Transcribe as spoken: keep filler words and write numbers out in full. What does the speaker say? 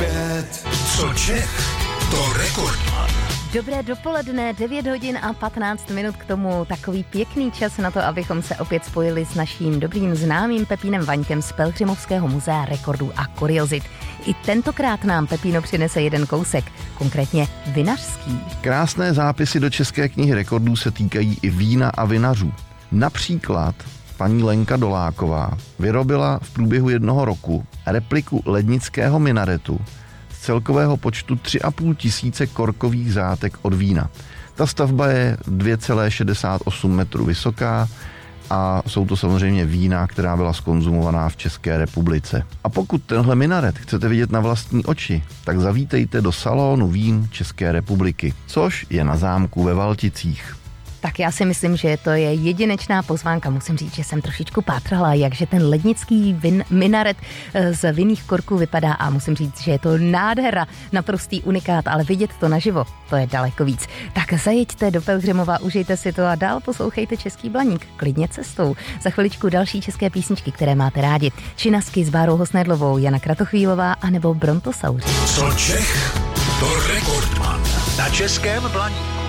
pět. Co Čech, to Rekordman. Dobré dopoledne, devět hodin a patnáct minut k tomu. Takový pěkný čas na to, abychom se opět spojili s naším dobrým známým Pepínem Vaňkem z Pelhřimovského muzea rekordů a kuriozit. I tentokrát nám Pepíno přinese jeden kousek, konkrétně vinařský. Krásné zápisy do České knihy rekordů se týkají i vína a vinařů. Například paní Lenka Doláková vyrobila v průběhu jednoho roku repliku lednického minaretu z celkového počtu tři a půl tisíce korkových zátek od vína. Ta stavba je dvě celé šedesát osm metrů vysoká a jsou to samozřejmě vína, která byla zkonzumovaná v České republice. A pokud tenhle minaret chcete vidět na vlastní oči, tak zavítejte do salonu vín České republiky, což je na zámku ve Valticích. Tak já si myslím, že to je jedinečná pozvánka. Musím říct, že jsem trošičku pátrala, jakže ten lednický vin, minaret z vinných korků vypadá a musím říct, že je to nádhera, naprostý unikát, ale vidět to naživo, to je daleko víc. Tak zajeďte do Pelhřimova, užijte si to a dál poslouchejte Český Blaník, klidně cestou. Za chviličku další české písničky, které máte rádi. Činasky s Bárou Hosnedlovou, Jana Kratochvílová anebo Brontosauři. Co Čech, to Rekordman na Českém Blaníku.